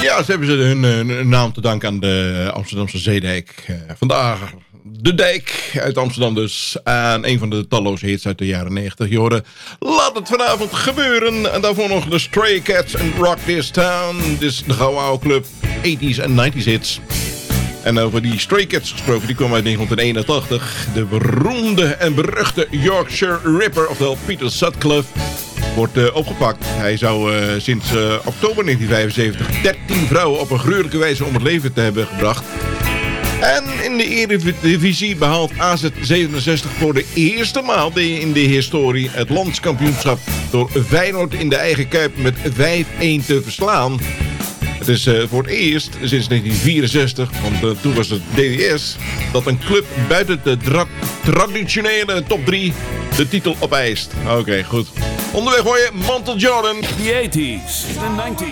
Ja, ze hebben hun naam te danken aan de Amsterdamse Zeedijk. Vandaag de dijk uit Amsterdam dus. En een van de talloze hits uit de jaren 90. Je hoorde, laat het vanavond gebeuren. En daarvoor nog de Stray Cats en Rock This Town. Dit is de Gouden Oude Club 80s en 90s hits. En over die Stray Cats gesproken, die kwam uit 1981. De beroemde en beruchte Yorkshire Ripper, oftewel Peter Sutcliffe, wordt opgepakt. Hij zou sinds oktober 1975 13 vrouwen op een gruwelijke wijze om het leven te hebben gebracht. En in de Eredivisie behaalt AZ 67 voor de eerste maal in de historie het landskampioenschap door Feyenoord in de eigen Kuip met 5-1 te verslaan. Het is voor het eerst sinds 1964, want toen was het DDS, dat een club buiten de traditionele top 3 de titel opeist. Oké, goed. Onderweg hoor je Mantle Jordan. The 80s and 90s.